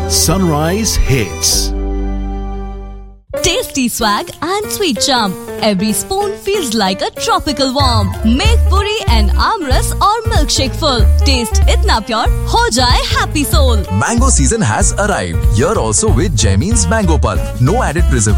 Sunrise Hits. Tasty swag and sweet charm. Every spoon feels like a tropical warm. Make puri and amras or milkshake full. Taste itna pure, ho jaye happy soul. Mango season has arrived. Here also with Jaimin's Mango Pulp. No added preservatives.